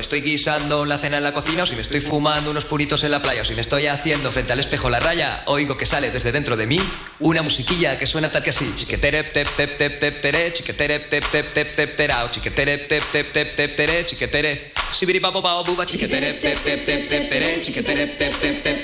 estoy guisando la cena en la cocina, o si me estoy fumando unos puritos en la playa, o si me estoy haciendo frente al espejo la raya, oigo que sale desde dentro de mí una musiquilla que suena tal que así: chiquetere tep tep tep tep tere, chiquetere tep tep tep tep terao, chiquetere tep tep tep tep tere, chiquetere sibiri papo pao buba, chiquetere tep tep tep tep tere, chiquetere tep tep tep